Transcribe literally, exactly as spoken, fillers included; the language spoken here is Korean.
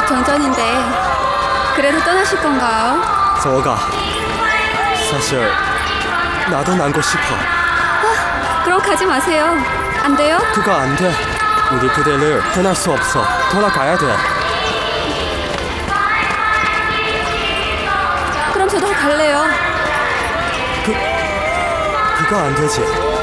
보통 전인데 그래도 떠나실 건가요? 저가 사실 나도 남고 싶어. 아, 그럼 가지 마세요. 안 돼요? 그거 안 돼. 우리 부대를 떠날 수 없어. 돌아가야 돼. 그럼 저도 갈래요. 그, 그거 안 되지.